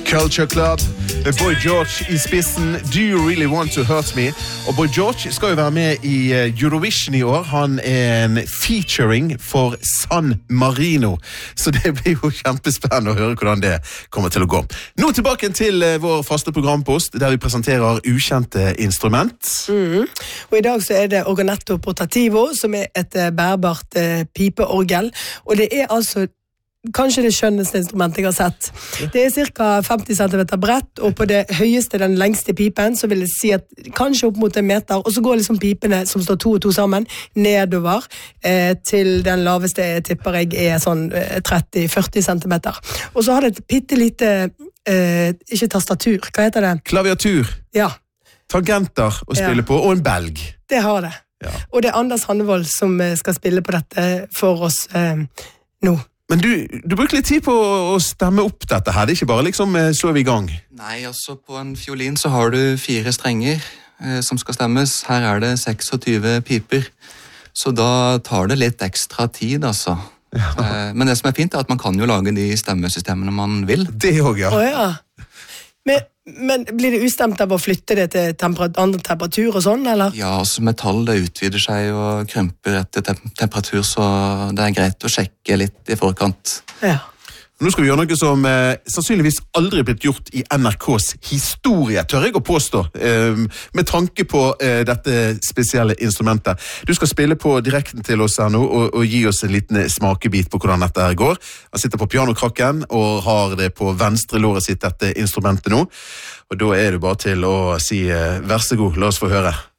Culture Club med Boy George i spissen. Do you really want to hurt me? Og Boy George skal jo være med i Eurovision i år. Han en featuring for San Marino. Så det blir jo kjempespennende å høre hvordan det kommer til å gå. Nå tilbake til vår faste programpost, der vi presenterer ukjente instrument. Og i dag så det Organetto Portativo, som et bærbart pipeorgel. Og det altså kanskje det skjønneste instrumentet jeg har sett. Det cirka 50 cm bredt, og på det høyeste, den lengste pipen, så vil jeg si at kanskje opp mot 1 meter, og så går liksom pipene som står 2 og 2 sammen, nedover til den laveste jeg tipper jeg sånn 30-40 cm. Og så har det et pittelite, ikke tastatur, hva heter det? Klaviatur. Ja. Tangenter å spille på, og en belg. Det har det. Ja. Og det Anders Hannevold som skal spille på dette for oss nå. Men du bruker litt tid på å stemme opp dette her, det ikke bare liksom slår vi i gang? Nei, altså på en fiolin så har du 4 strenger som skal stemmes. Her det 26 piper, så da tar det litt ekstra tid, altså. Ja. Men det som fint at man kan jo lage de stemmesystemene man vil. Det også, ja. Ja. Men blir det ustemt av å flytte det til andre temperatur og sånn, eller? Ja, altså metall det utvider seg og krymper etter temperatur, så det greit å sjekke litt i forkant. Ja. Nå skal vi gjøre noe som sannsynligvis aldri blitt gjort i NRKs historie, tør jeg å påstå, med tanke på dette spesielle instrumentet. Du skal spille på direkten til oss her nå, og gi oss en liten smakebit på hvordan dette her går. Han sitter på pianokrakken og har det på venstre låret sitt, dette instrumentet nå. Og da det bare til å si, vær så god, la oss få høre.